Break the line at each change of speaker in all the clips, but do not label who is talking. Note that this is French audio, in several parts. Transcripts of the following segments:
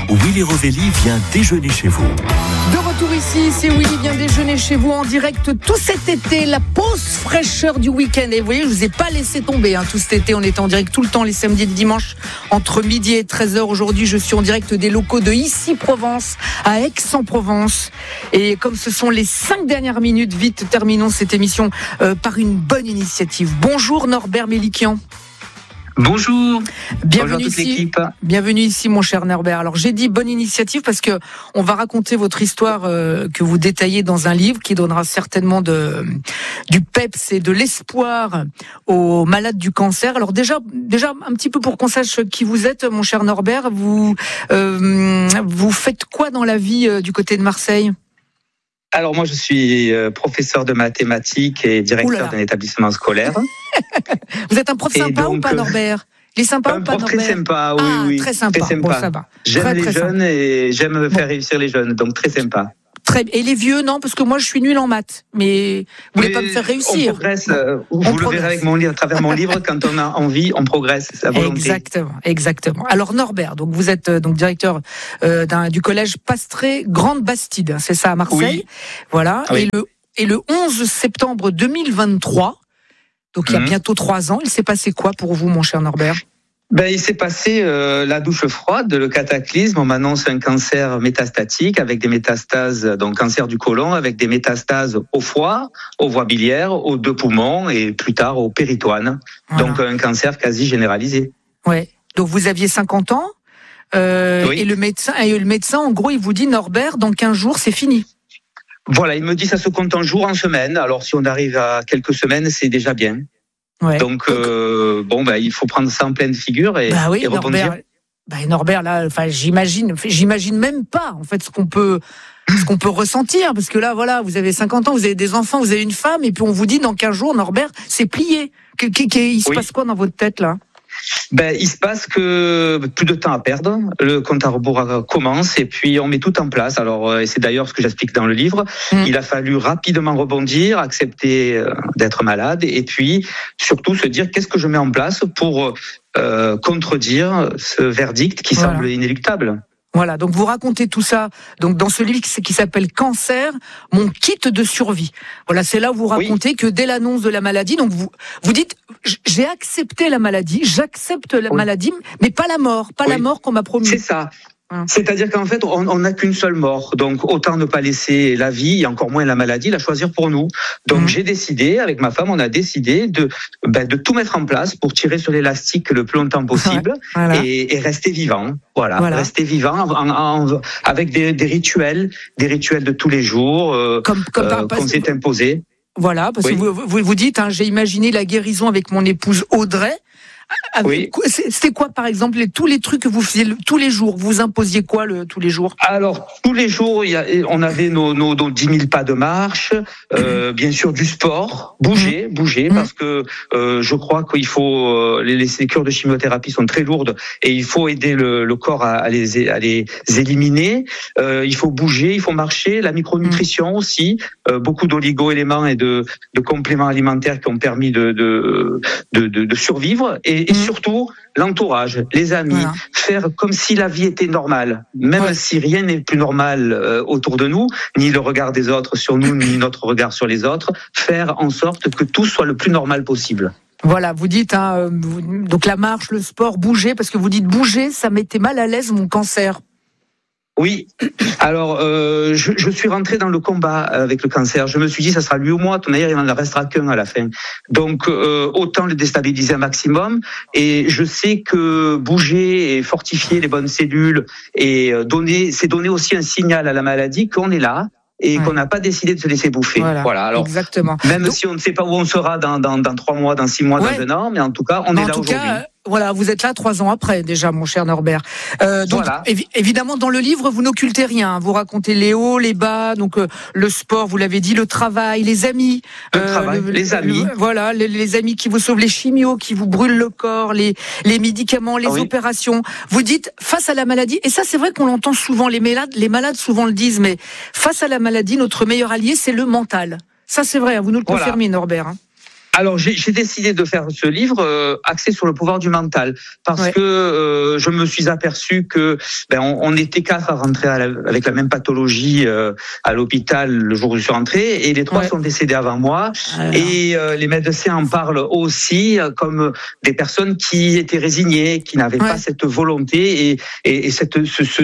Willy Rovelli vient déjeuner chez vous.
De retour ici, c'est Willy vient déjeuner chez vous en direct tout cet été, la pause fraîcheur du week-end. Et vous voyez, je vous ai pas laissé tomber tout cet été, on était en direct tout le temps les samedis et dimanches entre midi et 13h. Aujourd'hui, je suis en direct des locaux de Ici Provence à Aix-en-Provence. Et comme ce sont les 5 dernières minutes, vite terminons cette émission par une bonne initiative. Bonjour Norbert Mélikian.
Bonjour.
Bienvenue
Bonjour toute
ici.
l'équipe.
Bienvenue ici, mon cher Norbert. Alors, j'ai dit bonne initiative parce que on va raconter votre histoire que vous détaillez dans un livre qui donnera certainement du peps et de l'espoir aux malades du cancer. Alors déjà un petit peu pour qu'on sache qui vous êtes, mon cher Norbert. Vous faites quoi dans la vie du côté de Marseille ?
Alors moi je suis professeur de mathématiques et directeur d'un établissement scolaire.
Vous êtes un prof sympa ou pas, Norbert ? Il est sympa ou pas, Norbert ?
Très sympa, oui.
Très sympa. Bon, ça va.
J'aime les jeunes et j'aime faire réussir les jeunes, donc très sympa.
Et les vieux, non, parce que moi je suis nul en maths, mais vous voulez pas me faire réussir.
On progresse, vous le verrez avec mon livre, à travers mon livre, quand on a envie, on progresse, c'est la volonté.
Exactement. Alors Norbert, donc vous êtes directeur du collège Pastré Grande Bastide, c'est ça à Marseille. Oui. Voilà. Oui. Et le 11 septembre 2023, donc il y a bientôt 3 ans, il s'est passé quoi pour vous, mon cher Norbert ?
Il s'est passé la douche froide, le cataclysme. On m'annonce un cancer métastatique avec des métastases, donc cancer du côlon, avec des métastases au foie, aux voies biliaires, aux 2 poumons et plus tard au péritoine. Voilà. Donc un cancer quasi généralisé.
Ouais. Donc vous aviez 50 ans oui. Et le médecin, en gros, il vous dit Norbert, dans 15 jours, c'est fini.
Voilà, il me dit ça se compte en jours, en semaines. Alors si on arrive à quelques semaines, c'est déjà bien. Ouais. Donc il faut prendre ça en pleine figure et rebondir.
Norbert, là, enfin j'imagine même pas en fait ce qu'on peut ressentir, parce que là voilà, vous avez 50 ans, vous avez des enfants, vous avez une femme, et puis on vous dit dans 15 jours, Norbert, c'est plié. Il se passe quoi dans votre tête là ?
Il se passe que plus de temps à perdre, le compte à rebours commence et puis on met tout en place. Alors, et c'est d'ailleurs ce que j'explique dans le livre, il a fallu rapidement rebondir, accepter d'être malade et puis surtout se dire qu'est-ce que je mets en place pour contredire ce verdict qui semble inéluctable.
Voilà, donc vous racontez tout ça donc dans ce livre qui s'appelle Cancer, mon kit de survie. Voilà, c'est là où vous racontez que dès l'annonce de la maladie, donc vous dites j'ai accepté la maladie, j'accepte la maladie, mais pas la mort, la mort qu'on m'a promis.
C'est ça. C'est-à-dire qu'en fait, on n'a qu'une seule mort. Donc, autant ne pas laisser la vie, et encore moins la maladie, la choisir pour nous. Donc, j'ai décidé, avec ma femme, on a décidé de tout mettre en place pour tirer sur l'élastique le plus longtemps possible et rester vivant. Voilà. Rester vivant avec des rituels de tous les jours qu'on s'est imposés.
Voilà, parce que vous dites, j'ai imaginé la guérison avec mon épouse Audrey. C'était quoi, par exemple, tous les trucs que vous faisiez tous les jours ? Vous imposiez quoi tous les jours ?
Alors, tous les jours, on avait nos 10 000 pas de marche, bien sûr du sport, bouger, parce que je crois qu'il faut les cures de chimiothérapie sont très lourdes et il faut aider le corps à les éliminer. Il faut bouger, il faut marcher, la micronutrition aussi, beaucoup d'oligo-éléments et de compléments alimentaires qui ont permis de survivre. Et surtout, l'entourage, les amis, faire comme si la vie était normale, même si rien n'est plus normal autour de nous, ni le regard des autres sur nous, ni notre regard sur les autres, faire en sorte que tout soit le plus normal possible.
Voilà, vous dites, donc la marche, le sport, bouger, parce que vous dites bouger, ça mettait mal à l'aise mon cancer.
Oui, alors je suis rentré dans le combat avec le cancer. Je me suis dit ça sera lui ou moi. De toute manière, il n'en restera qu'un à la fin. Donc autant le déstabiliser un maximum. Et je sais que bouger et fortifier les bonnes cellules et c'est donner aussi un signal à la maladie qu'on est là. Et qu'on n'a pas décidé de se laisser bouffer. Voilà. Alors,
exactement.
Même si on ne sait pas où on sera dans 3 mois, dans 6 mois, dans 1 an, mais en tout cas, on est là aujourd'hui.
Voilà, vous êtes là 3 ans après déjà, mon cher Norbert. Donc, évidemment, dans le livre, vous n'occultez rien. Vous racontez les hauts, les bas, donc le sport, vous l'avez dit, le travail, les amis.
Les amis.
Voilà, les amis qui vous sauvent, les chimios, qui vous brûlent le corps, les médicaments, les opérations. Vous dites, face à la maladie, et ça c'est vrai qu'on l'entend souvent, les malades souvent le disent, mais face à la maladie, notre meilleur allié, c'est le mental. Ça c'est vrai, vous nous le confirmez, Norbert.
Alors j'ai décidé de faire ce livre axé sur le pouvoir du mental parce que je me suis aperçu que on était 4 à rentrer avec la même pathologie à l'hôpital le jour où je suis rentré et les 3 sont décédés avant moi et les médecins en parlent aussi comme des personnes qui étaient résignées, qui n'avaient pas cette volonté et cette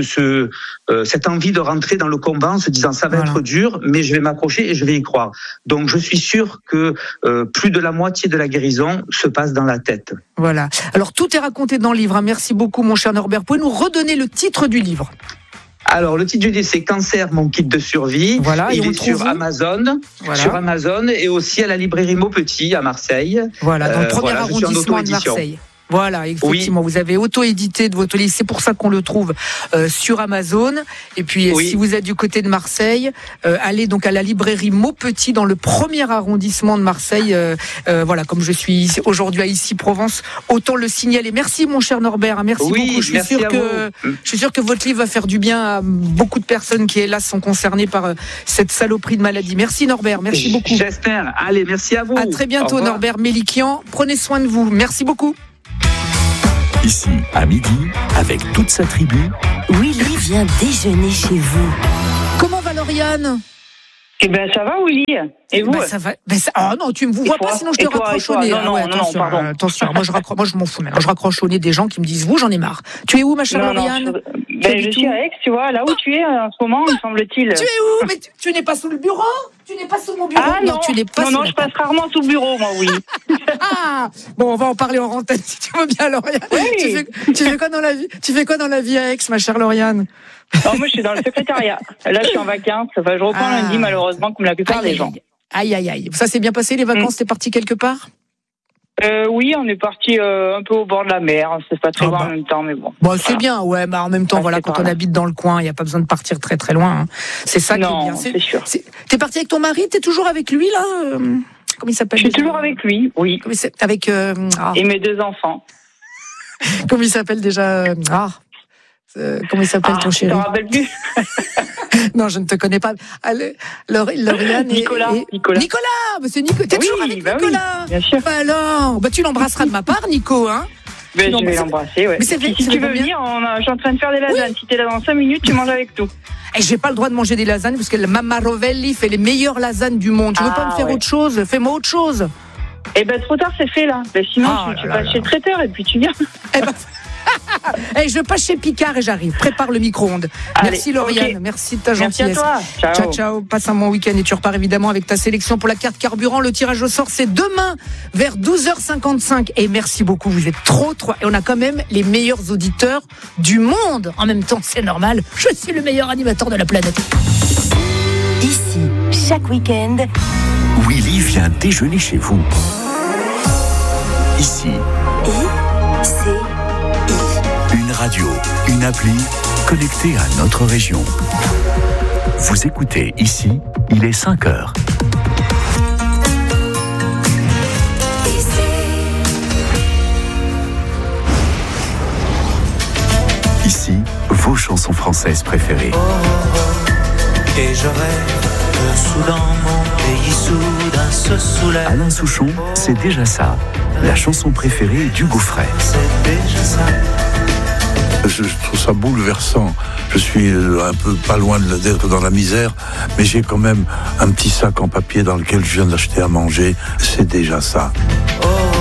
envie de rentrer dans le combat en se disant ça va être dur mais je vais m'accrocher et je vais y croire. Donc je suis sûr que plus de la moitié de la guérison se passe dans la tête.
Voilà. Alors tout est raconté dans le livre. Merci beaucoup mon cher Norbert. Pouvez-nous redonner le titre du livre ?
Alors le titre du livre c'est Cancer, mon kit de survie.
Voilà.
Il est sur Amazon, et aussi à la librairie Maupetit à Marseille.
Voilà, dans le premier arrondissement de Marseille. Voilà, effectivement, vous avez auto-édité de votre livre, c'est pour ça qu'on le trouve sur Amazon. Et puis, si vous êtes du côté de Marseille, allez donc à la librairie Maupetit dans le premier arrondissement de Marseille. Voilà, comme je suis aujourd'hui à Issy-Provence, autant le signaler. Merci mon cher Norbert, merci beaucoup. Je suis sûr que votre livre va faire du bien à beaucoup de personnes qui, hélas, sont concernées par cette saloperie de maladie. Merci Norbert, merci beaucoup.
J'espère. Allez, merci à vous.
À très bientôt Norbert Mélikian. Prenez soin de vous. Merci beaucoup.
Ici, à midi, avec toute sa tribu,
Willy vient déjeuner chez vous.
Comment va Lauriane ?
Eh ben ça va Willy. Et vous ?
Ça va. Oh non, tu me vois pas, sinon je te raccroche au nez.
Non, pardon.
Attention, moi je m'en fous. Je raccroche au nez des gens qui me disent vous, j'en ai marre. Tu es où, ma chère Lauriane ?
Je suis à Aix, tu vois, là où tu es en ce moment, il semble-t-il.
Tu es où ? Mais tu n'es pas sous le bureau ? Tu n'es pas sous mon bureau ?
Ah non,
tu n'es pas
je passe rarement sous le bureau, moi, oui.
Bon, on va en parler en antenne si tu veux bien, Lauriane.
Oui.
Tu fais quoi dans la vie ? Tu fais quoi dans la vie à Aix, ma chère Lauriane ?
Non, moi je suis dans le secrétariat. Là, je suis en vacances. Enfin, je reprends lundi, malheureusement, comme la plupart des gens.
Aïe. Ça s'est bien passé les vacances ? T'es parti quelque part ?
Oui, on est parti un peu au bord de la mer. C'est pas très loin en même temps, mais bon.
Bon, c'est bien, mais en même temps, quand on habite dans le coin, il n'y a pas besoin de partir très très loin. Hein. C'est ça qui est bien.
C'est sûr.
T'es parti avec ton mari ? T'es toujours avec lui, là Comment il s'appelle ?
Je suis toujours avec lui, oui.
Avec
et mes 2 enfants.
Comment il s'appelle déjà comment il s'appelle ton chéri ?
Je ne me rappelle plus.
Non, je ne te connais pas. Lauriane
Nicolas.
Mais c'est Nico. T'es toujours avec Nicolas.
Oui, bien sûr.
Alors, tu l'embrasseras de ma part, Nico, hein ?
Je vais l'embrasser, ouais. Mais si tu veux venir, je suis en train de faire des lasagnes. Si t'es là dans 5 minutes, tu manges avec tout.
Et j'ai pas le droit de manger des lasagnes parce que la Mamma Rovelli fait les meilleures lasagnes du monde. Tu veux pas me faire autre chose ? Fais-moi autre chose.
Eh ben, trop tard, c'est fait, là. Sinon, tu passes chez le traiteur et puis tu viens.
Je passe chez Picard et j'arrive. Prépare le micro-ondes. Merci Lauriane, merci de ta gentillesse.
Merci à toi.
Ciao. Passe un bon week-end et tu repars évidemment avec ta sélection pour la carte carburant. Le tirage au sort, c'est demain vers 12h55. Et merci beaucoup, vous êtes trop. Et on a quand même les meilleurs auditeurs du monde. En même temps, c'est normal. Je suis le meilleur animateur de la planète.
Ici, chaque week-end,
Willy vient déjeuner chez vous. Ici. Une radio, une appli connectée à notre région. Vous écoutez Ici, il est 5h. Ici, vos chansons françaises préférées.
Et je rêve que soudain mon pays soudain se soulève.
Alain Souchon, c'est déjà ça. La chanson préférée d'Hugo Frey.
C'est déjà ça.
Je trouve ça bouleversant. Je suis un peu pas loin d'être dans la misère, mais j'ai quand même un petit sac en papier dans lequel je viens d'acheter à manger. C'est déjà ça.